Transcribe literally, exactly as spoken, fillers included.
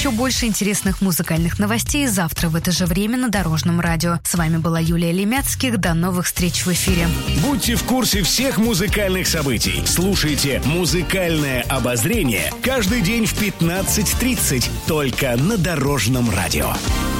еще больше интересных музыкальных новостей завтра в это же время на Дорожном радио. С вами была Юлия Лемяцких. До новых встреч в эфире. Будьте в курсе всех музыкальных событий. Слушайте «Музыкальное обозрение» каждый день в пятнадцать тридцать только на Дорожном радио.